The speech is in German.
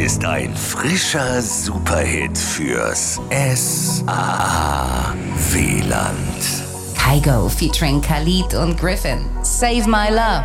ist ein frischer Superhit fürs SAA-Wieland. Kygo featuring Khalid und Griffin. Save My Love.